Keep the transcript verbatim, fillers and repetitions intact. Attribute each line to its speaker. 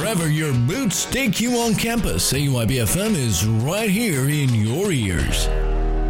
Speaker 1: Wherever your boots take you on campus, A Y B F M is right here in your ears.